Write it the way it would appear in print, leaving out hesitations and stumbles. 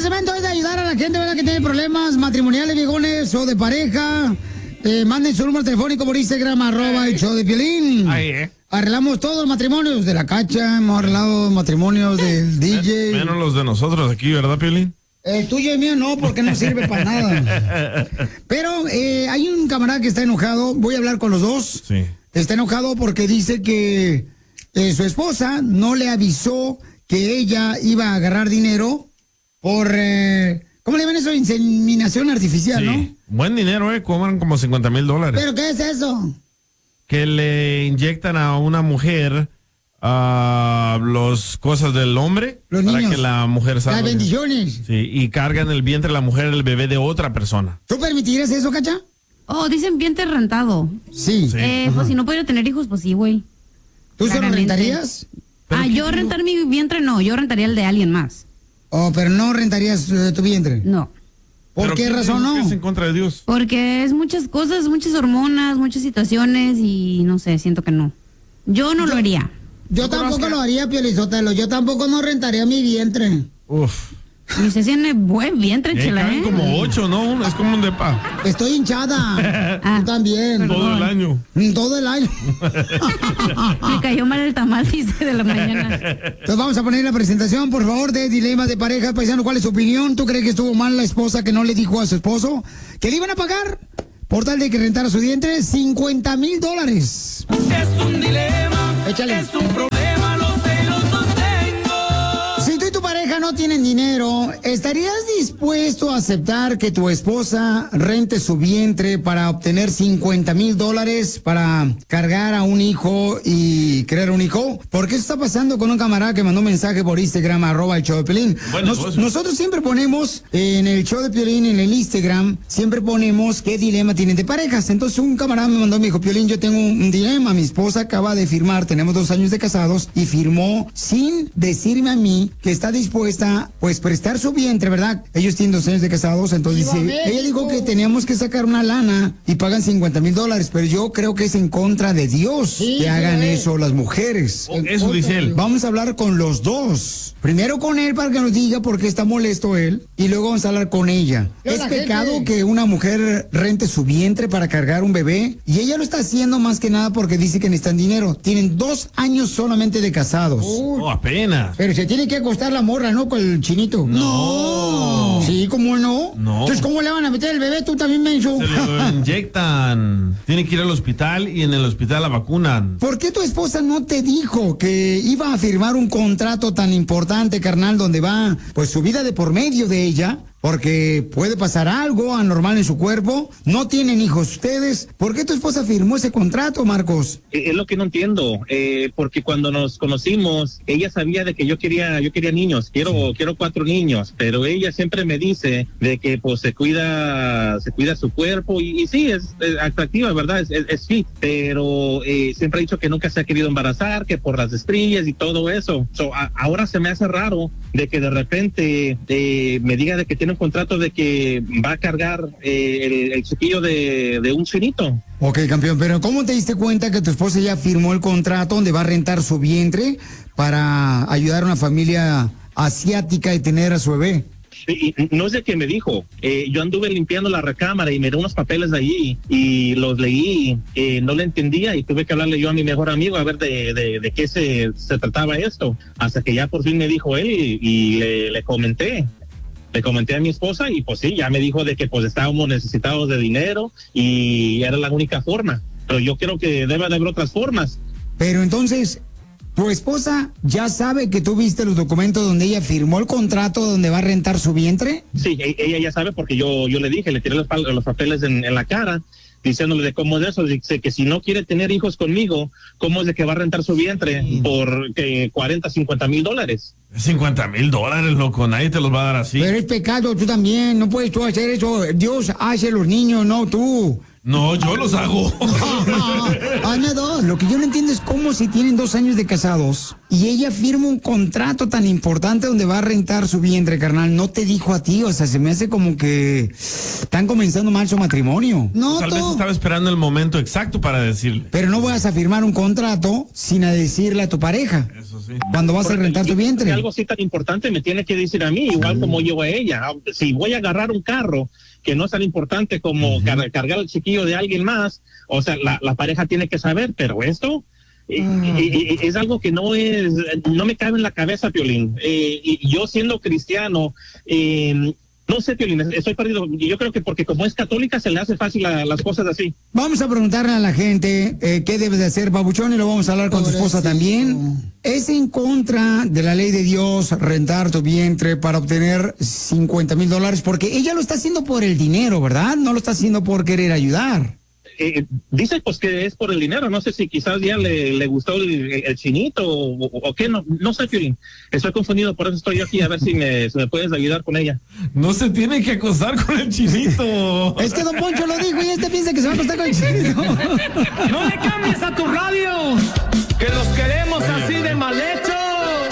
segmento es de ayudar a la gente, ¿verdad? Que tiene problemas matrimoniales, viejones, o de pareja. Manden su número telefónico por Instagram, @ el show de Piolín. Arreglamos todos los matrimonios de la Cacha, hemos arreglado matrimonios del DJ. Menos los de nosotros aquí, ¿verdad, Piolín? El tuyo y el mío no, porque no sirve para nada. Pero hay un camarada que está enojado, voy a hablar con los dos. Sí. Está enojado porque dice que su esposa no le avisó que ella iba a agarrar dinero por, ¿cómo le llaman eso? Inseminación artificial, Sí. ¿no? Buen dinero, cobran como $50,000. ¿Pero qué es eso? Que le inyectan a una mujer las cosas del hombre Los para niños. que la mujer salga. Las bendiciones. Sí, y carga en el vientre de la mujer el bebé de otra persona. ¿Tú permitirías eso, Cacha? Oh, dicen vientre rentado. Sí. Pues si no pudiera tener hijos, pues sí, güey. ¿Tú se lo Claramente. rentarías? Yo rentar mi vientre no, yo rentaría el de alguien más. Oh, pero no rentarías tu vientre. No. ¿Por qué razón no? Es en contra de Dios. Porque es muchas cosas, muchas hormonas, muchas situaciones y no sé, siento que no. Yo no lo haría. Yo tampoco lo haría, Piolizotelo. Yo tampoco no rentaría mi vientre. Uf. Y usted tiene buen vientre, chela, Caben como 8, ¿no? Es como un depa. Estoy hinchada. Tú también. Todo el año. Todo el año. Me cayó mal el tamal, dice, de la mañana. Entonces vamos a poner la presentación, por favor, de Dilema de Pareja. Paisano, ¿cuál es su opinión? ¿Tú crees que estuvo mal la esposa que no le dijo a su esposo que le iban a pagar por tal de que rentara su vientre $50,000? Es un dilema. Échale. Es un problema, lo sé, lo sostengo. Si tú y tu pareja no tienen dinero, ¿estarías dispuesto a aceptar que tu esposa rente su vientre para obtener $50,000 para cargar a un hijo y crear un hijo? Porque eso está pasando con un camarada que mandó un mensaje por Instagram, @ el show de Piolín. Nosotros siempre ponemos en el show de Piolín, en el Instagram, siempre ponemos qué dilema tienen de parejas. Entonces un camarada me mandó, me dijo, Piolín, yo tengo un dilema, mi esposa acaba de firmar, tenemos 2 años de casados, y firmó sin decirme a mí que está dispuesta, pues, prestar su vientre, ¿verdad? Ellos tienen 2 años de casados, entonces dice, ella dijo que teníamos que sacar una lana y pagan $50,000, pero yo creo que es en contra de Dios que hagan eso las mujeres. Eso dice él. Vamos a hablar con los dos. Primero con él para que nos diga por qué está molesto él, y luego vamos a hablar con ella. ¿Es pecado que una mujer rente su vientre para cargar un bebé? Y ella lo está haciendo más que nada porque dice que necesitan dinero. Tienen 2 años solamente de casados. Apenas. Pero se tiene que acostar la morra, ¿no? Con el chinito. No. Sí, ¿cómo no? No. Entonces, ¿cómo le van a meter el bebé? Tú también, menso. Se lo inyectan. Tiene que ir al hospital y en el hospital la vacunan. ¿Por qué tu esposa no te dijo que iba a firmar un contrato tan importante, carnal, donde va, pues, su vida de por medio de ella? Porque puede pasar algo anormal en su cuerpo. No tienen hijos ustedes. ¿Por qué tu esposa firmó ese contrato, Marcos? Es lo que no entiendo, porque cuando nos conocimos, ella sabía de que yo quería niños, quiero 4 niños, pero ella siempre me dice de que pues se cuida su cuerpo y sí, es atractiva, ¿verdad? Es fit, pero siempre ha dicho que nunca se ha querido embarazar, que por las estrías y todo eso. Ahora se me hace raro de que de repente me diga de que tiene un contrato de que va a cargar el chiquillo de un chinito. Ok, campeón, pero ¿cómo te diste cuenta que tu esposa ya firmó el contrato donde va a rentar su vientre para ayudar a una familia asiática y tener a su bebé? Y no es de que me dijo, yo anduve limpiando la recámara y miré unos papeles de allí y los leí, no le entendía y tuve que hablarle yo a mi mejor amigo a ver de qué se trataba esto, hasta que ya por fin me dijo él y le comenté. Le comenté a mi esposa y pues sí, ya me dijo de que pues estábamos necesitados de dinero y era la única forma. Pero yo creo que debe de haber otras formas. Pero entonces, ¿tu esposa ya sabe que tú viste los documentos donde ella firmó el contrato donde va a rentar su vientre? Sí, ella ya sabe porque yo le dije, le tiré los papeles en la cara, diciéndole de cómo es eso, dice que si no quiere tener hijos conmigo, ¿cómo es de que va a rentar su vientre por $40,000-$50,000? $50,000, loco, nadie te los va a dar así. Pero es pecado, tú también, no puedes tú hacer eso. Dios hace los niños, no tú. No, yo los hago. Ana, dos. Lo que yo no entiendo es cómo si tienen 2 años de casados y ella firma un contrato tan importante donde va a rentar su vientre, carnal. No te dijo a ti, o sea, se me hace como que están comenzando mal su matrimonio. No, Tal vez estaba esperando el momento exacto para decirle. pero no vas a firmar un contrato sin decirle a tu pareja. Eso sí. Cuando vas a rentar tu vientre. Algo así tan importante me tiene que decir a mí, igual como yo a ella. Si voy a agarrar un carro que no es tan importante como cargar al chiquillo de alguien más, o sea, la pareja tiene que saber, pero esto es algo que no me cabe en la cabeza, Piolín. Y yo siendo cristiano, no sé, Piolín, estoy perdido. Yo creo que porque como es católica se le hace fácil las cosas así. Vamos a preguntarle a la gente qué debes de hacer, babuchón, y lo vamos a hablar con tu esposa también. ¿Es en contra de la ley de Dios rentar tu vientre para obtener $50,000? Porque ella lo está haciendo por el dinero, ¿verdad? No lo está haciendo por querer ayudar. Dice pues que es por el dinero, no sé si quizás ya le gustó el chinito o qué, no sé, Piolín. Estoy confundido, por eso estoy aquí, a ver si me puedes ayudar con ella. No se tiene que acostar con el chinito. Es que don Poncho lo dijo y piensa que se va a acostar con el chinito. No le cambies a tu radio, que los queremos así de